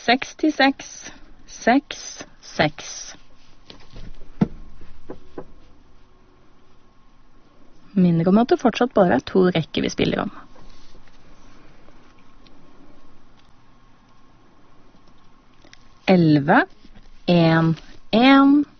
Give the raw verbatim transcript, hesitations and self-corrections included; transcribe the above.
sekstiseks, seks, seks. Minner om at det fortsatt bare er to rekker vi spiller om. elleve, en, en,